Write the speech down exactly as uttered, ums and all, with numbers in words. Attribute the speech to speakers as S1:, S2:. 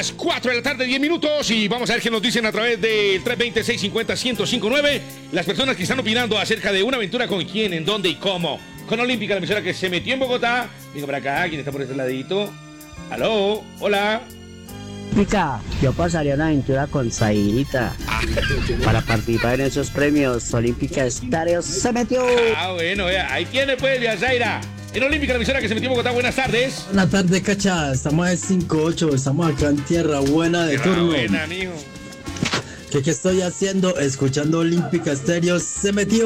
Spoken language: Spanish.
S1: las cuatro de la tarde, diez minutos, y vamos a ver qué nos dicen a través del tres dos cero, seis cinco cero, uno cero cinco nueve las personas que están opinando acerca de una aventura con quién, en dónde y cómo. Con Olímpica, la emisora que se metió en Bogotá. Venga para acá, ¿quién está por este ladito? Aló, hola.
S2: Olímpica, yo pasaría una aventura con Zairita.
S1: Ah.
S2: Para participar en esos premios. Olímpica Estéreo se metió.
S1: Ah, bueno, vea, ahí tiene pues, vea, Zaira. En Olímpica, la emisora que se metió en Bogotá, buenas tardes.
S3: Buenas tardes, Cacha, estamos en cinco ocho, estamos acá en Tierra Buena de
S1: Tierra
S3: turno.
S1: buena, mijo.
S3: ¿Qué, ¿Qué estoy haciendo? Escuchando Olímpica Estéreo se metió.